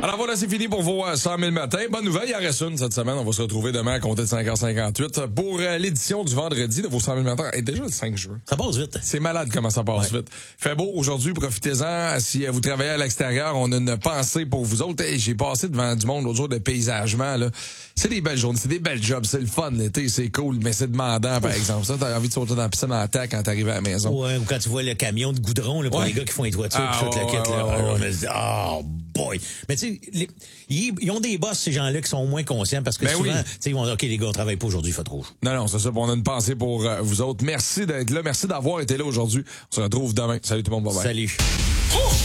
Alors voilà, c'est fini pour vos 100 000 matins. Bonne nouvelle, il en reste une cette semaine. On va se retrouver demain à compter de 5h58 pour l'édition du vendredi de vos 100 000 matins. Et déjà le 5 juin. Ça passe vite. C'est malade comment ça passe vite. Fait beau aujourd'hui, profitez-en. Si vous travaillez à l'extérieur, on a une pensée pour vous autres. Hey, j'ai passé devant du monde l'autre jour de paysagement. Là. C'est des belles journées, c'est des belles jobs, c'est le fun l'été, c'est cool, mais c'est demandant par exemple. Ça, t'as envie de sauter dans la piscine en terre quand t'arrives à la maison. Ouais, ou quand tu vois le camion de goudron là, pour les gars qui font les toitures pis toute la quête. On se dit, oh boy. Mais tu sais, ils ont des boss, ces gens-là, qui sont moins conscients parce que souvent, tu sais, ils vont dire, OK, les gars, on travaille pas aujourd'hui, il fait trop. Non, c'est ça. On a une pensée pour vous autres. Merci d'être là. Merci d'avoir été là aujourd'hui. On se retrouve demain. Salut tout le monde. Bye bye. Salut.